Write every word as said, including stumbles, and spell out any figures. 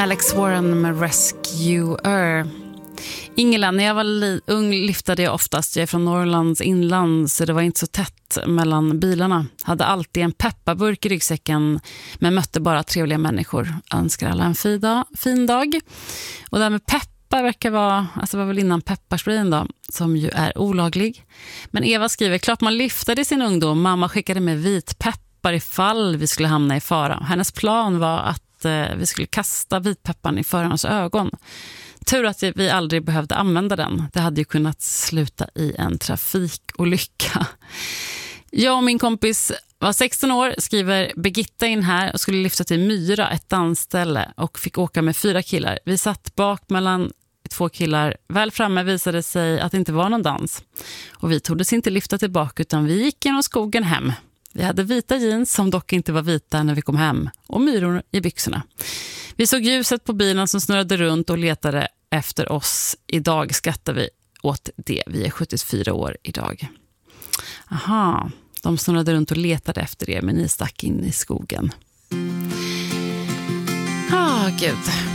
Alex Warren med Rescuer. Ingela, när jag var li- ung lyftade jag oftast. Jag är från Norrlands inland så det var inte så tätt mellan bilarna. Hade alltid en pepparburk i ryggsäcken men mötte bara trevliga människor. Önskar alla en fin dag. Fin dag. Och det här med peppar verkar vara, alltså var väl innan pepparsprayen då, som ju är olaglig. Men Eva skriver, klart man lyftade i sin ungdom. Mamma skickade med vitpeppar ifall vi skulle hamna i fara. Hennes plan var att eh, vi skulle kasta vitpepparn i förarens ögon. Tur att vi aldrig behövde använda den. Det hade ju kunnat sluta i en trafikolycka. Jag och min kompis var sexton år, skriver Birgitta in här och skulle lyfta till Myra, ett dansställe, och fick åka med fyra killar. Vi satt bak mellan två killar. Väl framme visade sig att det inte var någon dans. Och vi tog inte lyfta tillbaka utan vi gick genom skogen hem. Vi hade vita jeans som dock inte var vita när vi kom hem och myror i byxorna. Vi såg ljuset på bilen som snurrade runt och letade efter oss. Idag skrattar vi åt det. Vi är sjuttiofyra år idag. Aha, de snurrade runt och letade efter er men ni stack in i skogen. Ah, gud.